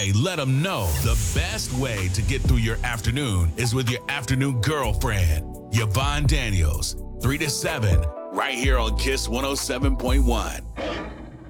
way, let them know the best way to get through your afternoon is with your afternoon girlfriend, Yvonne Daniels, 3 to 7, right here on Kiss 107.1.